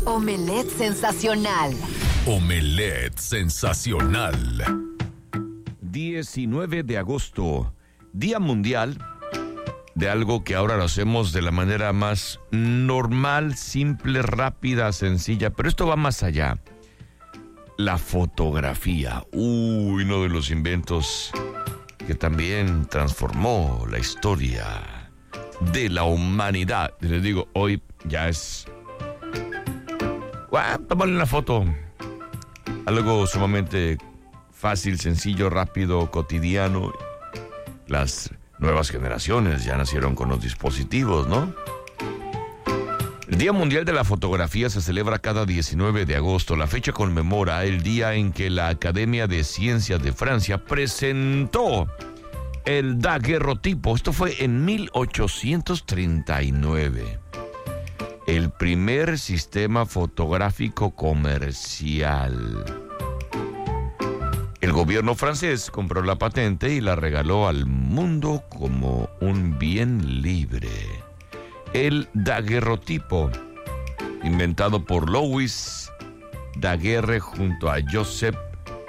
Omelette sensacional. Omelette sensacional. 19 de agosto, Día Mundial de algo que ahora lo hacemos de la manera más normal, simple, rápida, sencilla, pero esto va más allá. La fotografía, uno de los inventos que también transformó la historia de la humanidad. Y les digo, hoy ya es... Tómale una foto. Algo sumamente fácil, sencillo, rápido, cotidiano. Las nuevas generaciones ya nacieron con los dispositivos, ¿no? El Día Mundial de la Fotografía se celebra cada 19 de agosto. La fecha conmemora el día en que la Academia de Ciencias de Francia presentó el daguerrotipo. Esto fue en 1839. El primer sistema fotográfico comercial. El gobierno francés compró la patente y la regaló al mundo como un bien libre. El daguerrotipo, inventado por Louis Daguerre junto a Joseph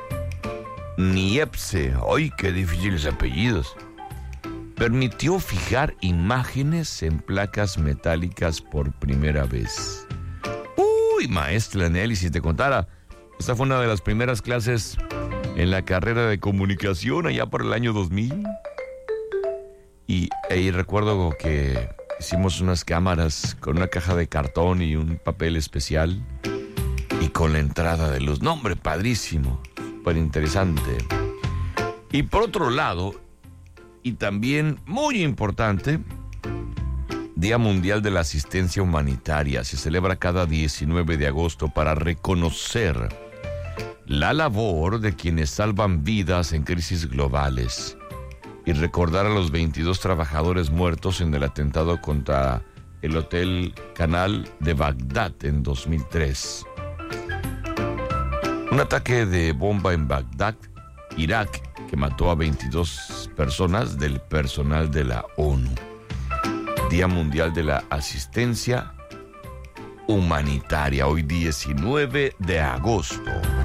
Niepce, ¡ay, qué difíciles apellidos!, permitió fijar imágenes en placas metálicas por primera vez. Uy, maestra Nelly, si te contara, esta fue una de las primeras clases en la carrera de comunicación allá por el año 2000. Y ahí recuerdo que hicimos unas cámaras con una caja de cartón y un papel especial y con la entrada de luz. No, hombre, padrísimo, súper interesante. Y por otro lado, y también muy importante, Día Mundial de la Asistencia Humanitaria. Se celebra cada 19 de agosto para reconocer la labor de quienes salvan vidas en crisis globales y recordar a los 22 trabajadores muertos en el atentado contra el Hotel Canal de Bagdad en 2003. Un ataque de bomba en Bagdad, Irak, que mató a 22 personas del personal de la ONU. Día Mundial de la Asistencia Humanitaria, hoy 19 de agosto.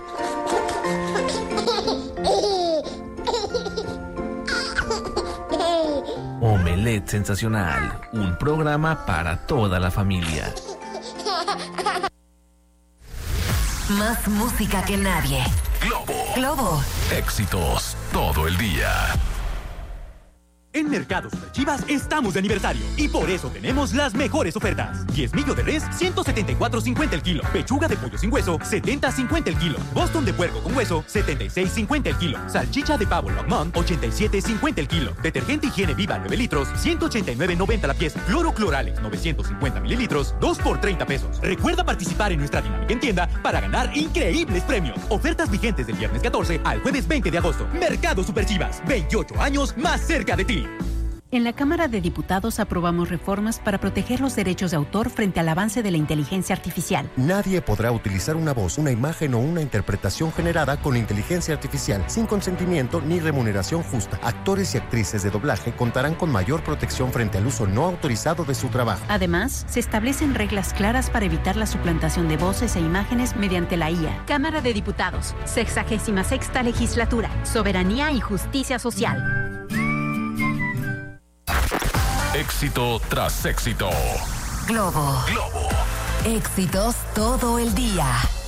Omelette sensacional, un programa para toda la familia. Más música que nadie. Globo. Éxitos todo el día. En Mercado Superchivas estamos de aniversario y por eso tenemos las mejores ofertas. 10 millo de res, 174.50 el kilo. Pechuga de pollo sin hueso, 70.50 el kilo. Boston de puerco con hueso, 76.50 el kilo. Salchicha de pavo Longmont, 87.50 el kilo. Detergente higiene viva 9 litros, 189.90 la pieza. Cloro Cloralex 950 mililitros, 2 por 30 pesos. Recuerda participar en nuestra dinámica en tienda para ganar increíbles premios. Ofertas vigentes del viernes 14 al jueves 20 de agosto. Mercado Superchivas, 28 años más cerca de ti. En la Cámara de Diputados aprobamos reformas para proteger los derechos de autor frente al avance de la inteligencia artificial. Nadie podrá utilizar una voz, una imagen o una interpretación generada con inteligencia artificial sin consentimiento ni remuneración justa. Actores y actrices de doblaje contarán con mayor protección frente al uso no autorizado de su trabajo. Además, se establecen reglas claras para evitar la suplantación de voces e imágenes mediante la IA. Cámara de Diputados, 66ª Legislatura, Soberanía y Justicia Social. Éxito tras éxito. Globo. Éxitos todo el día.